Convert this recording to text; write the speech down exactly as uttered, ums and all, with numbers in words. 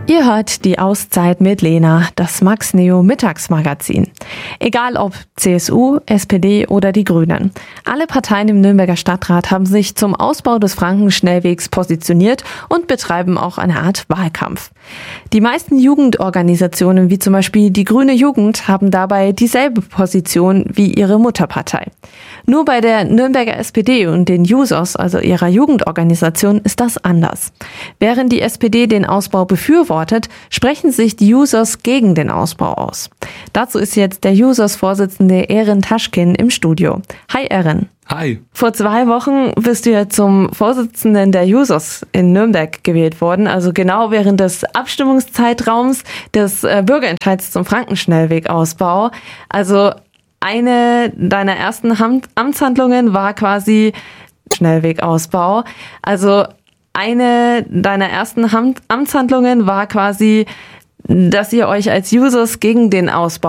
Ihr hört die Auszeit mit Lena, das Max Neo Mittagsmagazin. Egal ob C S U, S P D oder die Grünen. Alle Parteien im Nürnberger Stadtrat haben sich zum Ausbau des Frankenschnellwegs positioniert und betreiben auch eine Art Wahlkampf. Die meisten Jugendorganisationen, wie zum Beispiel die Grüne Jugend, haben dabei dieselbe Position wie ihre Mutterpartei. Nur bei der Nürnberger S P D und den Jusos, also ihrer Jugendorganisation, ist das anders. Während die S P D den Ausbau befürwortet, sprechen sich die Jusos gegen den Ausbau aus. Dazu ist jetzt der Jusos-Vorsitzende Eren Taschkin im Studio. Hi Eren. Hi. Vor zwei Wochen bist du ja zum Vorsitzenden der Jusos in Nürnberg gewählt worden, also genau während des Abstimmungszeitraums des Bürgerentscheids zum Frankenschnellwegausbau. Also eine deiner ersten Amtshandlungen war quasi Schnellwegausbau. Also eine deiner ersten Amtshandlungen war quasi, dass ihr euch als Jusos gegen den Ausbau